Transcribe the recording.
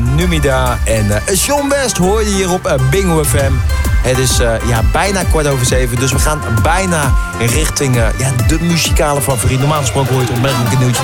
Numida en Sean West hoor je hier op Bingo FM. Het is bijna 7:15, dus we gaan bijna richting de muzikale favoriet. Normaal gesproken hoor je het opmerkelijke nieuwtje